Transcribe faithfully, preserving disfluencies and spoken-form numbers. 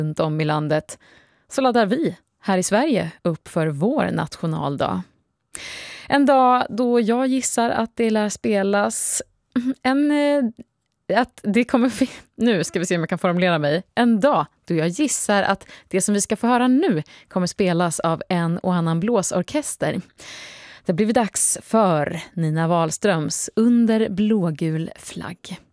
runt om i landet så laddar vi här i Sverige upp för vår nationaldag. En dag då jag gissar att det lär spelas en... Att det kommer... Nu ska vi se om jag kan formulera mig. En dag då jag gissar att det som vi ska få höra nu kommer spelas av en och annan blåsorkester. Det blir dags för Nina Wahlströms Under blågul flagg.